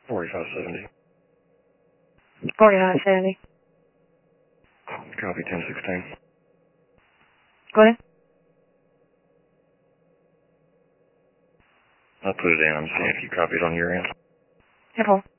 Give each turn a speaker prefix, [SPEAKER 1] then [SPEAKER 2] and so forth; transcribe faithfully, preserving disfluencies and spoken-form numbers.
[SPEAKER 1] forty-five seventy.
[SPEAKER 2] forty-five seventy.
[SPEAKER 1] Copy ten sixteen.
[SPEAKER 2] Go ahead.
[SPEAKER 1] I'll put it in. I'm seeing if you copied on your end.
[SPEAKER 2] Careful.